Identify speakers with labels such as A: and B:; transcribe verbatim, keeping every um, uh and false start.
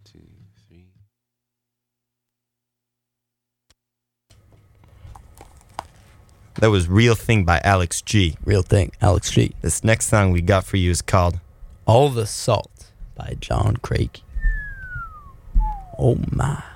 A: two, three.
B: That was Real Thing by Alex G.
C: Real Thing, Alex G.
B: This next song we got for you is called
C: All the Salt by John Craig. Oh my.